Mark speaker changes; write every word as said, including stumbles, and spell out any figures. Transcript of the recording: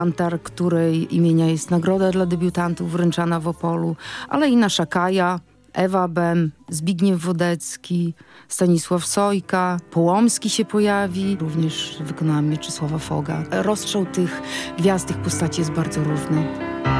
Speaker 1: Antar, której imienia jest nagroda dla debiutantów wręczana w Opolu, ale i nasza Kaja, Ewa Bem, Zbigniew Wodecki, Stanisław Sojka, Połomski się pojawi, również wykonała Mieczysława Foga. Rozstrzał tych gwiazd, tych postaci jest bardzo różny.